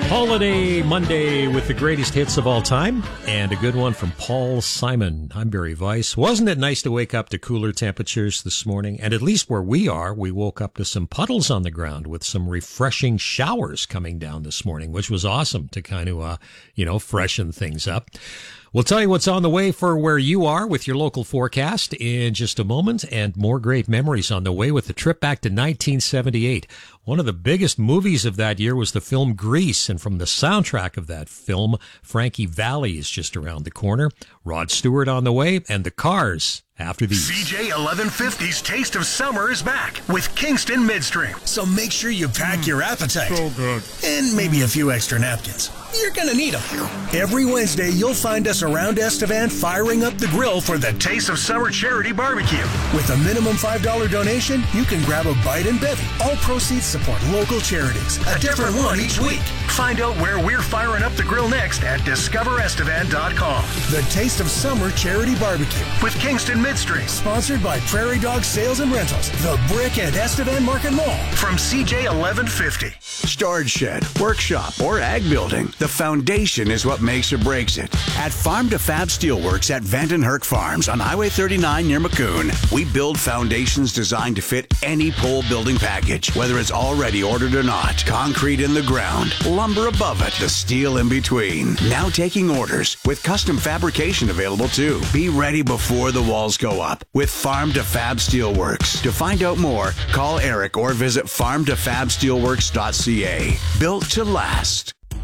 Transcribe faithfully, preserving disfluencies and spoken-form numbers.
Holiday Monday with the greatest hits of all time, and a good one from Paul Simon. I'm Barry Weiss. Wasn't it nice to wake up to cooler temperatures this morning? And at least where we are, we woke up to some puddles on the ground with some refreshing showers coming down this morning, which was awesome to kind of, uh, you know, freshen things up. We'll tell you what's on the way for where you are with your local forecast in just a moment, and more great memories on the way with a trip back to nineteen seventy-eight. One of the biggest movies of that year was the film Grease, and from the soundtrack of that film, Frankie Valli is just around the corner. Rod Stewart on the way, and the Cars after these. C J eleven fifty's Taste of Summer is back with Kingston Midstream. So make sure you pack mm, your appetite. So good. And maybe a few extra napkins. You're going to need them. Every Wednesday, you'll find us around Estevan firing up the grill for the Taste of Summer Charity Barbecue. With a minimum five dollars donation, you can grab a bite and bevy. All proceeds support local charities. A different one each week. Find out where we're firing up the grill next at discover estevan dot com. The Taste of Summer Charity Barbecue with Kingston Midstream. Sponsored by Prairie Dog Sales and Rentals, the Brick and Estevan Market Mall. From C J eleven fifty. Storage shed, workshop, or ag building. The foundation is what makes or breaks it. At Farm to Fab Steelworks at Vandenherk Farms on Highway thirty-nine near Maccoon, we build foundations designed to fit any pole building package, whether it's already ordered or not. Concrete in the ground, lumber above it, the steel in between. Now taking orders with custom fabrication available too. Be ready before the walls go up with Farm to Fab Steelworks. To find out more, call Eric or visit farm to fab steelworks dot c a. Built to last.